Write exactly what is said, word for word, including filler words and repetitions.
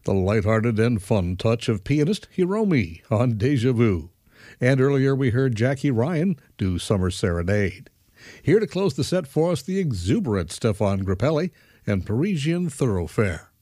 the lighthearted and fun touch of pianist Hiromi on Deja Vu. And earlier we heard Jackie Ryan do Summer Serenade. Here to close the set for us, the exuberant Stefan Grappelli and Parisian Thoroughfare.